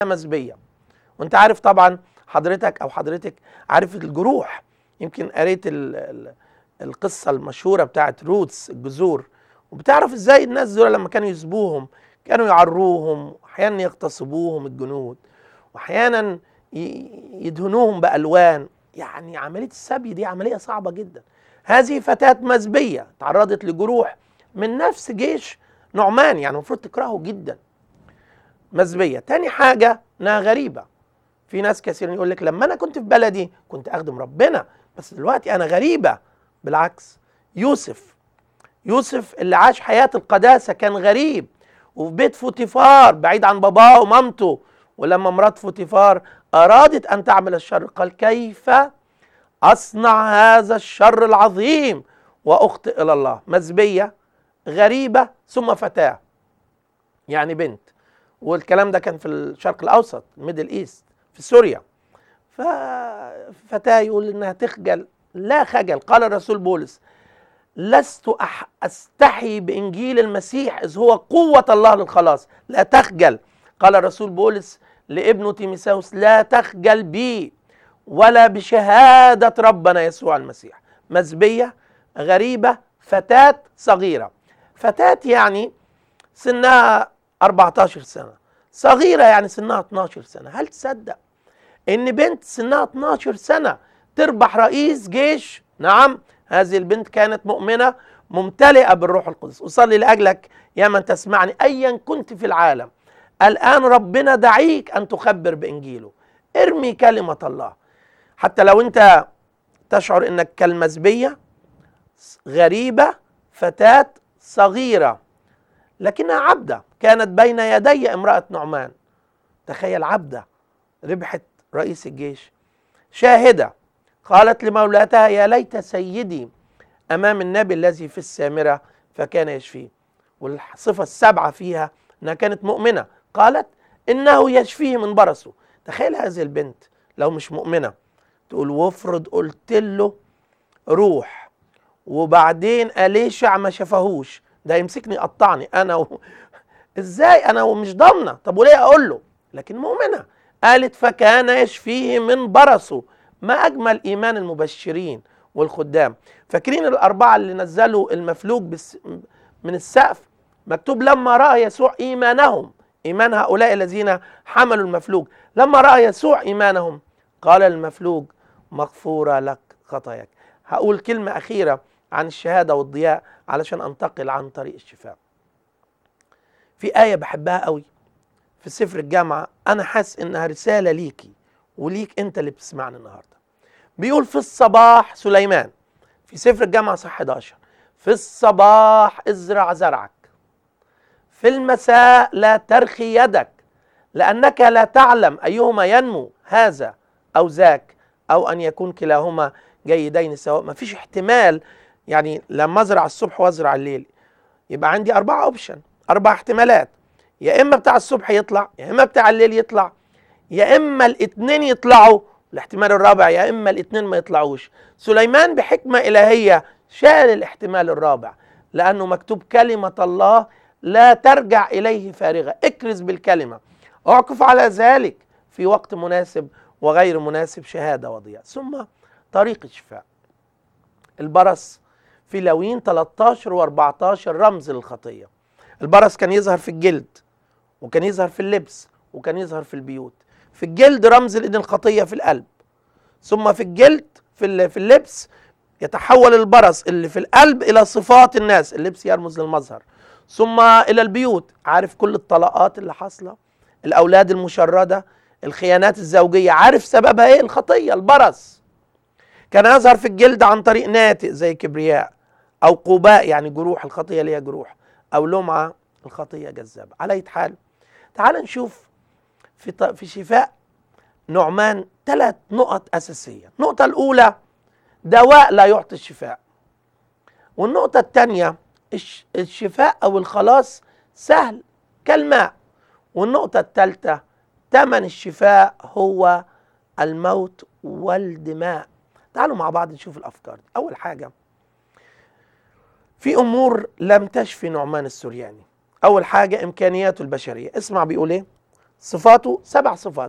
مزبية. وانت عارف طبعا حضرتك او حضرتك عارف الجروح، يمكن قريت القصة المشهورة بتاعت روتس الجذور، وبتعرف ازاي الناس دول لما كانوا يسبوهم كانوا يعروهم، واحيانا يغتصبوهم الجنود، واحيانا يدهنوهم بألوان. يعني عملية السبي دي عملية صعبة جدا. هذه فتاة مزبية تعرضت لجروح من نفس جيش نعمان، يعني المفروض تكرهه جدا. مزبية. تاني حاجة انها غريبة. في ناس كثيرين يقول لك لما انا كنت في بلدي كنت اخدم ربنا، بس دلوقتي انا غريبة. بالعكس، يوسف اللي عاش حياة القداسة كان غريب، وفي بيت فوتيفار بعيد عن باباه ومامته. ولما مرات فوتيفار أرادت أن تعمل الشر قال كيف أصنع هذا الشر العظيم وأخطئ إلى الله. مزبية، غريبة، ثم فتاة، يعني بنت. والكلام ده كان في الشرق الأوسط، الميدل إيست، في سوريا. ففتاة يقول إنها تخجل. لا خجل. قال الرسول بولس لست أستحي بإنجيل المسيح إذ هو قوة الله للخلاص. لا تخجل. قال الرسول بولس لابنه تيموثاوس لا تخجل بي ولا بشهادة ربنا يسوع المسيح. مزبية، غريبة، فتاة صغيرة. فتاة يعني سنها 14 سنة، صغيرة يعني سنها 12 سنة. هل تصدق إن بنت سنها 12 سنة تربح رئيس جيش؟ نعم، هذه البنت كانت مؤمنة ممتلئة بالروح القدس. أصلي لأجلك يا من تسمعني أيا كنت في العالم، الآن ربنا دعيك أن تخبر بإنجيله. ارمي كلمة الله. حتى لو أنت تشعر أنك كالمزبية، غريبة، فتاة صغيرة، لكنها عبدة كانت بين يدي امرأة نعمان. تخيل، عبدة ربحت رئيس الجيش. شاهدة قالت لمولاتها يا ليت سيدي أمام النبي الذي في السامرة فكان يشفيه. والصفة السابعة فيها أنها كانت مؤمنة. قالت إنه يشفيه من برصه. تخيل هذه البنت لو مش مؤمنة تقول وافرض قلت له روح وبعدين أليشع ما شفهوش، ده يمسكني يقطعني أنا إزاي أنا ومش ضامنة؟ طب وليه أقول له؟ لكن مؤمنة. قالت فكان يشفيه من برصه. ما أجمل إيمان المبشرين والخدام. فاكرين الأربعة اللي نزلوا المفلوج من السقف؟ مكتوب لما رأى يسوع إيمانهم، إيمان هؤلاء الذين حملوا المفلوج، لما رأى يسوع إيمانهم قال المفلوج مغفورة لك خطاياك. هقول كلمة أخيرة عن الشهادة والضياء علشان أنتقل عن طريق الشفاء. في آية بحبها قوي في سفر الجامعة، أنا حاسس إنها رسالة ليكي وليك أنت اللي بتسمعني النهاردة. بيقول في الصباح سليمان في سفر الجامعة صح 11 في الصباح ازرع زرعك، في المساء لا ترخي يدك، لأنك لا تعلم أيهما ينمو هذا أو ذاك، أو أن يكون كلاهما جيدين سواء. ما فيش احتمال يعني لما أزرع الصبح وأزرع الليل يبقى عندي 4 أوبشن، 4 احتمالات. يا إما بتاع الصبح يطلع، يا إما بتاع الليل يطلع، يا إما الاتنين يطلعوا. الاحتمال الرابع يا إما الاتنين ما يطلعوش. سليمان بحكمة إلهية شال الاحتمال الرابع، لأنه مكتوب كلمة الله لا ترجع إليه فارغة. اكرز بالكلمة، اعكف على ذلك في وقت مناسب وغير مناسب، شهادة وضياء. ثم طريق الشفاء. البرص في لاويين 13 و14 رمز للخطية. البرص كان يظهر في الجلد، وكان يظهر في اللبس، وكان يظهر في البيوت. في الجلد رمز لأن الخطية في القلب، ثم في الجلد في اللبس يتحول البرص اللي في القلب إلى صفات الناس، اللبس يرمز للمظهر، ثم إلى البيوت. عارف كل الطلاقات اللي حاصلة، الأولاد المشردة، الخيانات الزوجية، عارف سببها إيه؟ الخطية، البرص. كان يظهر في الجلد عن طريق ناتئ زي كبرياء، أو قباء يعني جروح، الخطية ليها جروح، أو لمعة، الخطية جذابة. على أي حال تعال نشوف في شفاء نعمان 3 نقط أساسية. النقطة الأولى دواء لا يعطي الشفاء، والنقطة الثانية الشفاء أو الخلاص سهل كالماء، والنقطة الثالثة ثمن الشفاء هو الموت والدماء. تعالوا مع بعض نشوف الأفكار دي. أول حاجة، في أمور لم تشفي نعمان السورياني. أول حاجة إمكانياته البشرية. اسمع بيقول إيه؟ صفاته 7 صفات.